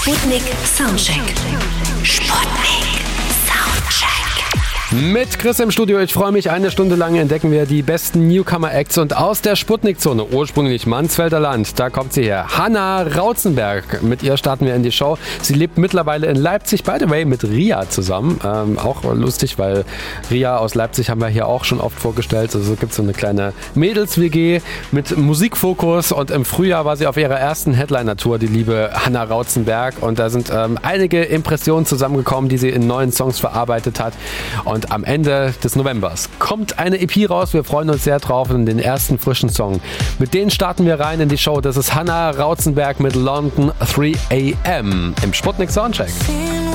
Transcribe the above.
Sputnik Soundcheck. Sputnik Soundcheck. Mit Chris im Studio. Ich freue mich. Eine Stunde lang entdecken wir die besten Newcomer-Acts und aus der Sputnik-Zone, ursprünglich Mansfelder Land, da kommt sie her. Hanna Rauzenberg. Mit ihr starten wir in die Show. Sie lebt mittlerweile in Leipzig, by the way, mit Ria zusammen. Auch lustig, weil Ria aus Leipzig haben wir hier auch schon oft vorgestellt. Also gibt es so eine kleine Mädels-WG mit Musikfokus und im Frühjahr war sie auf ihrer ersten Headliner-Tour, die liebe Hanna Rauzenberg, und da sind einige Impressionen zusammengekommen, die sie in neuen Songs verarbeitet hat. Und am Ende des Novembers kommt eine EP raus. Wir freuen uns sehr drauf in den ersten frischen Song. Mit denen starten wir rein in die Show. Das ist Hanna Rauzenberg mit London 3 AM im Sputnik Soundcheck.